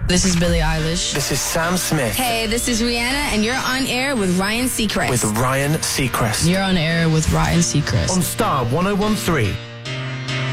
This is Billie Eilish. This is Sam Smith. Hey, this is Rihanna, and you're on air with Ryan Seacrest. With Ryan Seacrest. You're on air with Ryan Seacrest. On Star 101.3.